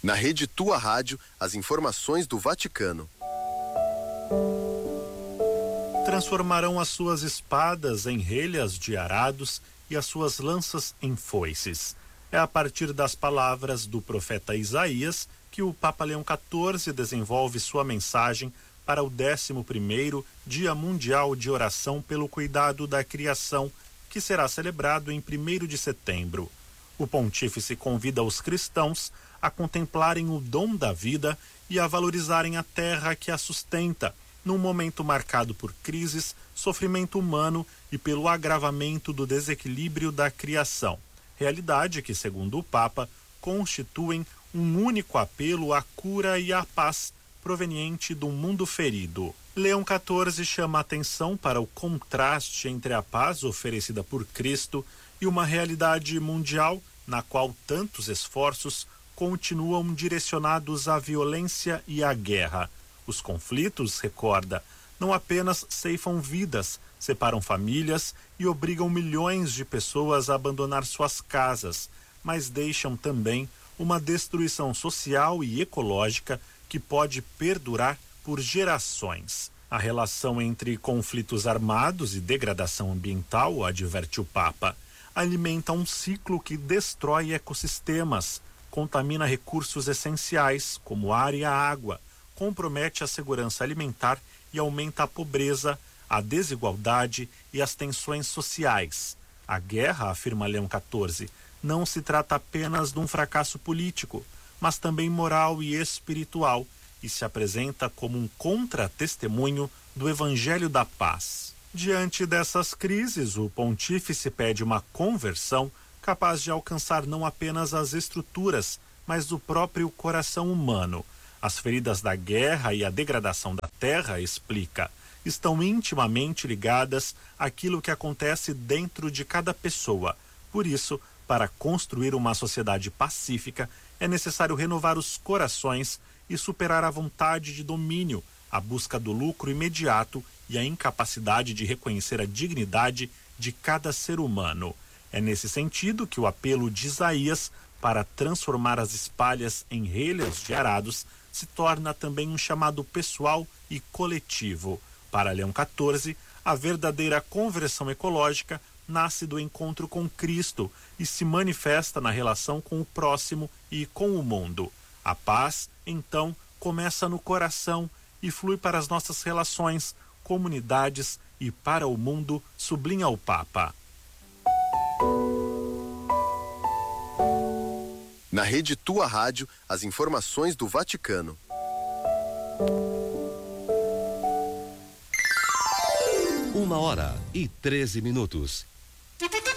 Na Rede Tua Rádio, as informações do Vaticano. Transformarão as suas espadas em relhas de arados e as suas lanças em foices. É a partir das palavras do profeta Isaías que o Papa Leão XIV desenvolve sua mensagem para o 11º Dia Mundial de Oração pelo Cuidado da Criação, que será celebrado em 1º de setembro. O pontífice convida os cristãos a contemplarem o dom da vida e a valorizarem a terra que a sustenta, num momento marcado por crises, sofrimento humano e pelo agravamento do desequilíbrio da criação, realidade que, segundo o Papa, constituem um único apelo à cura e à paz proveniente do mundo ferido. Leão XIV chama a atenção para o contraste entre a paz oferecida por Cristo e uma realidade mundial na qual tantos esforços continuam direcionados à violência e à guerra. Os conflitos, recorda, não apenas ceifam vidas, separam famílias e obrigam milhões de pessoas a abandonar suas casas, mas deixam também uma destruição social e ecológica que pode perdurar por gerações. A relação entre conflitos armados e degradação ambiental, adverte o Papa, alimenta um ciclo que destrói ecossistemas, contamina recursos essenciais, como ar e a água, compromete a segurança alimentar e aumenta a pobreza, a desigualdade e as tensões sociais. A guerra, afirma Leão XIV, não se trata apenas de um fracasso político, mas também moral e espiritual, e se apresenta como um contra-testemunho do Evangelho da Paz. Diante dessas crises, o pontífice pede uma conversão capaz de alcançar não apenas as estruturas, mas o próprio coração humano. As feridas da guerra e a degradação da terra, explica, estão intimamente ligadas àquilo que acontece dentro de cada pessoa. Por isso, para construir uma sociedade pacífica, é necessário renovar os corações e superar a vontade de domínio, a busca do lucro imediato e a incapacidade de reconhecer a dignidade de cada ser humano. É nesse sentido que o apelo de Isaías para transformar as espalhas em relhas de arados se torna também um chamado pessoal e coletivo. Para Leão XIV, a verdadeira conversão ecológica nasce do encontro com Cristo e se manifesta na relação com o próximo e com o mundo. A paz, então, começa no coração e flui para as nossas relações, comunidades e para o mundo, sublinha o Papa. Na Rede Tua Rádio, as informações do Vaticano. Uma hora e 13 minutos.